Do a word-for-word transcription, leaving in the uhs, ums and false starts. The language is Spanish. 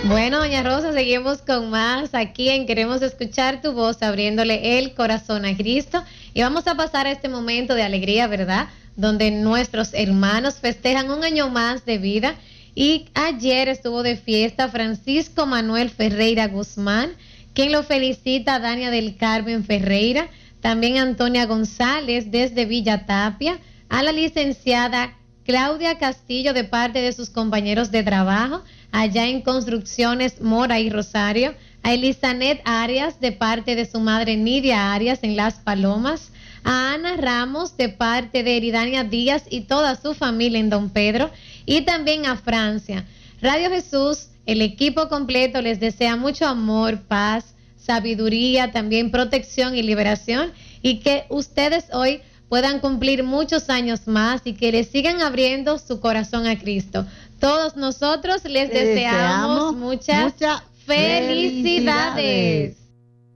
Bueno, doña Rosa, seguimos con más aquí en Queremos Escuchar Tu Voz, abriéndole el corazón a Cristo. Y vamos a pasar a este momento de alegría, ¿verdad? Donde nuestros hermanos festejan un año más de vida. Y ayer estuvo de fiesta Francisco Manuel Ferreira Guzmán, quien lo felicita, Dania del Carmen Ferreira, también Antonia González desde Villa Tapia, a la licenciada Claudia Castillo de parte de sus compañeros de trabajo allá en Construcciones Mora y Rosario, a Elisanet Arias de parte de su madre Nidia Arias en Las Palomas, a Ana Ramos de parte de Eridania Díaz y toda su familia en Don Pedro, y también a Francia. Radio Jesús, el equipo completo les desea mucho amor, paz, sabiduría, también protección y liberación, y que ustedes hoy puedan cumplir muchos años más y que le sigan abriendo su corazón a Cristo. Todos nosotros les deseamos, deseamos muchas, muchas felicidades. felicidades.